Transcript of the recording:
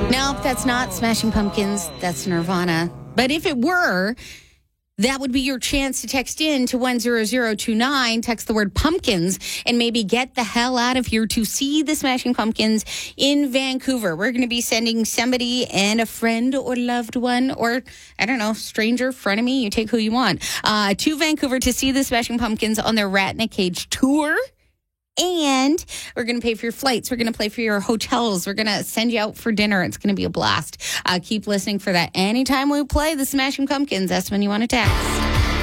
Nope, that's not Smashing Pumpkins. That's Nirvana. But if it were, that would be your chance to text in to 10029. Text the word pumpkins and maybe get the hell out of here to see the Smashing Pumpkins in Vancouver. We're going to be sending somebody and a friend or loved one or, I don't know, stranger, frenemy. You take who you want to Vancouver to see the Smashing Pumpkins on their Rat in a Cage tour. And we're going to pay for your flights. We're going to pay for your hotels. We're going to send you out for dinner. It's going to be a blast. Keep listening for that. Anytime we play the Smashing Pumpkins, that's when you want to text.